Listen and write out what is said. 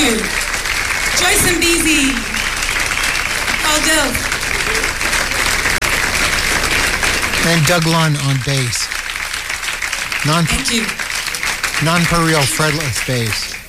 you. Joyce and Beezy. Paul Dill. And Doug Lunn on bass. Thank you. Non-per real fretless bass.